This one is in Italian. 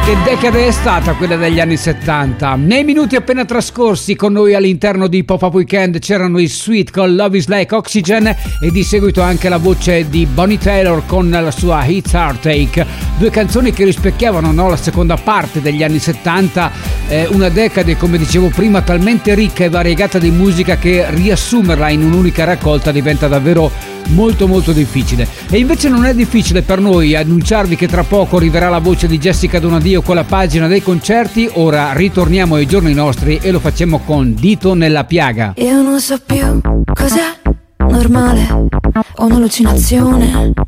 Che decade è stata quella degli anni 70. Nei minuti appena trascorsi con noi all'interno di Pop-Up Weekend c'erano i Sweet con Love Is Like Oxygen e di seguito anche la voce di Bonnie Tyler con la sua It's Heartache. Due canzoni che rispecchiavano, no, la seconda parte degli anni 70, una decade, come dicevo prima, talmente ricca e variegata di musica che riassumerla in un'unica raccolta diventa davvero molto molto difficile. E invece non è difficile per noi annunciarvi che tra poco arriverà la voce di Jessica Donadio con la pagina dei concerti. Ora ritorniamo ai giorni nostri e lo facciamo con Dito nella piaga. Io non so più cos'è normale o un'allucinazione,